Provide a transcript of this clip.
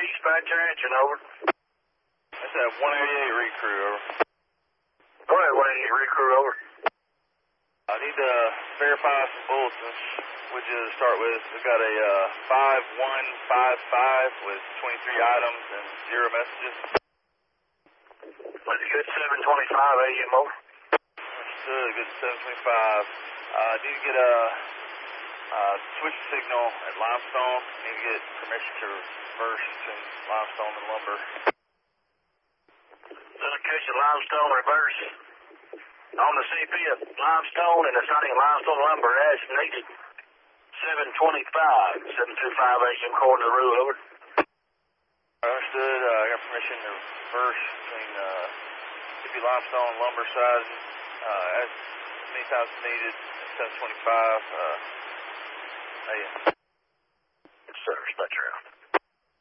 dispatch answer, over. That's that 188 recrew, over. Go ahead, 188 recrew, over. I need to verify some bulletins. Would you start with? We've got a 5155 with 23 items and 0 messages. That's good, 7:25 a.m., over. Understood, good 725. Need to get a switch signal at Limestone. Need to get permission to reverse between Limestone and Lumber. Location Limestone reverse. On the CP of Limestone and assigning Limestone Lumber as needed. 7:25 a.m. according to the rule, over. Understood. I got permission to reverse between CP Limestone and Lumber side as many times as needed. 7:25 a.m. Yes, sir. Dispatch around.